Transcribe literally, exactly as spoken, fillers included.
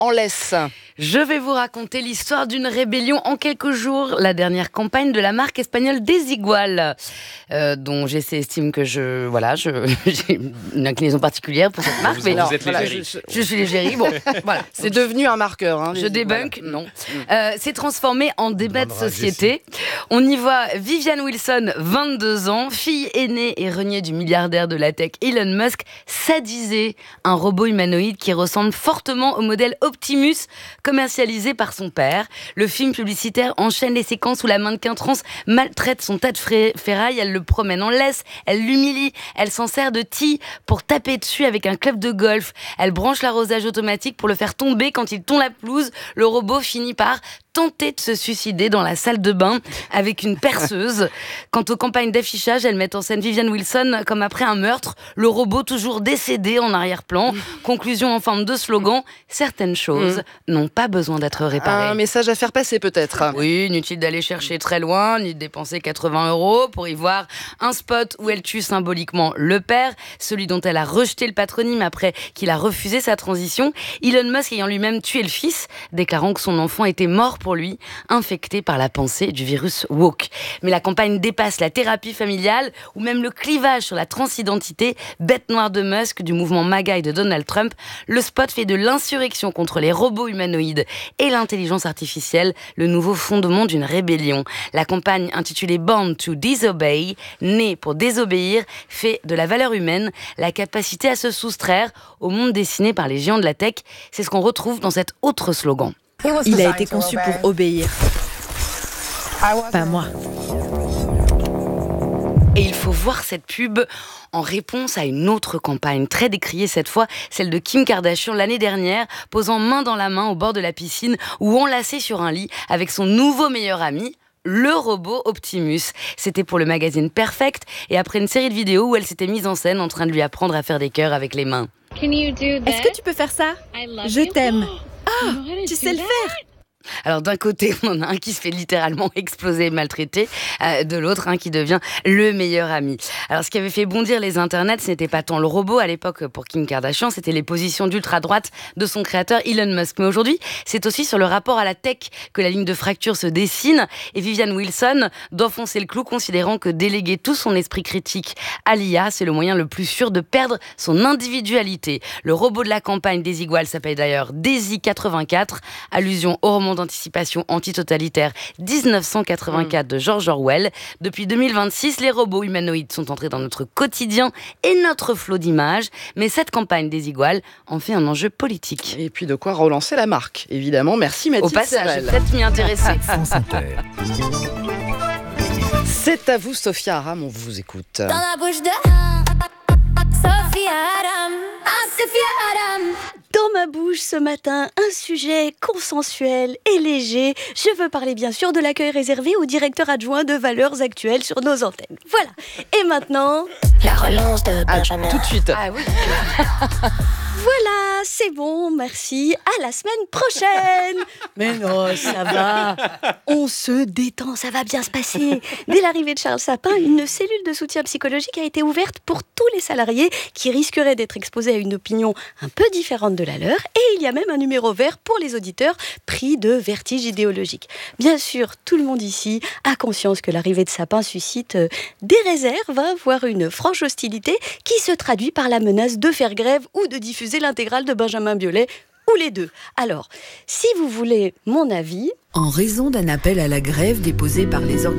en laisse. Je vais vous raconter l'histoire d'une rébellion en quelques jours, la dernière campagne de la marque espagnole Desigual, euh, dont G C estime que je, voilà, je, j'ai une inclinaison particulière pour cette marque. Vous, mais vous alors, êtes voilà, l'égérie. je, je suis l'égérie, bon, voilà. C'est devenu un marqueur. Hein, Je les- débunk, voilà. non. Euh, c'est transformé en débat de demandera à société. On y voit Viviane Wilson, vingt-deux ans, fille aînée et reniée du milliardaire de la tech Elon Musk, sadiser un robot humanoïde qui ressemble fortement au modèle Optimus commercialisé par son père. Le film publicitaire enchaîne les séquences où la mannequin trans maltraite son tas de fra- ferraille, elle le promène en laisse, elle l'humilie, elle s'en sert de tille pour taper dessus avec un club de golf, elle branche l'arrosage automatique pour le faire tomber quand il tond la pelouse. Le robot finit par tenter de se suicider dans la salle de bain avec une perceuse. Quant aux campagnes d'affichage, elles mettent en scène Viviane Wilson comme après un meurtre, le robot toujours décédé en arrière-plan. Conclusion en forme de slogan, certaines choses n'ont pas besoin d'être réparées. Un message à faire passer peut-être. Oui, inutile d'aller chercher très loin, ni de dépenser quatre-vingts euros pour y voir un spot où elle tue symboliquement le père, celui dont elle a rejeté le patronyme après qu'il a refusé sa transition, Elon Musk ayant lui-même tué le fils, déclarant que son enfant était mort pour lui, infecté par la pensée du virus woke. Mais la campagne dépasse la thérapie familiale ou même le clivage sur la transidentité, bête noire de Musk, du mouvement MAGA et de Donald Trump. Le spot fait de l'insurrection contre les robots humanoïdes et l'intelligence artificielle le nouveau fondement d'une rébellion. La campagne intitulée Born to Disobey, née pour désobéir, fait de la valeur humaine la capacité à se soustraire au monde dessiné par les géants de la tech. C'est ce qu'on retrouve dans cet autre slogan. Il a été conçu pour obéir. Pas moi. Et il faut voir cette pub en réponse à une autre campagne, très décriée cette fois, celle de Kim Kardashian l'année dernière, posant main dans la main au bord de la piscine ou enlacée sur un lit avec son nouveau meilleur ami, le robot Optimus. C'était pour le magazine Perfect et après une série de vidéos où elle s'était mise en scène en train de lui apprendre à faire des cœurs avec les mains. Est-ce que tu peux faire ça? Je t'aime. Ah, tu sais le faire? Alors d'un côté, on en a un qui se fait littéralement exploser et maltraiter, euh, de l'autre, un qui devient le meilleur ami. Alors ce qui avait fait bondir les internets, ce n'était pas tant le robot à l'époque pour Kim Kardashian, c'était les positions d'ultra-droite de son créateur Elon Musk. Mais aujourd'hui, c'est aussi sur le rapport à la tech que la ligne de fracture se dessine et Viviane Wilson d'enfoncer le clou, considérant que déléguer tout son esprit critique à l'I A, c'est le moyen le plus sûr de perdre son individualité. Le robot de la campagne Desigual s'appelle d'ailleurs Desi quatre-vingt-quatre, allusion au roman d'anticipation antitotalitaire dix-neuf cent quatre-vingt-quatre de George Orwell. Depuis deux mille vingt-six, les robots humanoïdes sont entrés dans notre quotidien et notre flot d'images, mais cette campagne Desigual en fait un enjeu politique. Et puis de quoi relancer la marque, évidemment. Merci Mathilde Au passage, Serrel. je vais peut-être m'y intéresser. C'est à vous Sophia Aram, on vous écoute. Dans la bouche de Sophia Aram. Ah, Sophia Aram. Dans ma bouche ce matin, un sujet consensuel et léger. Je veux parler bien sûr de l'accueil réservé au directeur adjoint de Valeurs Actuelles sur nos antennes. Voilà. Et maintenant... La relance de Ah, Benjamin. tout de suite. Ah oui. Voilà, c'est bon, merci. À la semaine prochaine. Mais non, ça va. On se détend, ça va bien se passer. Dès l'arrivée de Charles Sapin, une cellule de soutien psychologique a été ouverte pour tous les salariés qui risqueraient d'être exposés à une opinion un peu différente de la leur. Et il y a même un numéro vert pour les auditeurs pris de vertige idéologique. Bien sûr, tout le monde ici a conscience que l'arrivée de Sapin suscite euh, des réserves, hein, voire une franche hostilité qui se traduit par la menace de faire grève ou de diffuser l'intégrale de Benjamin Biolay, ou les deux. Alors, si vous voulez mon avis... En raison d'un appel à la grève déposé par les organisations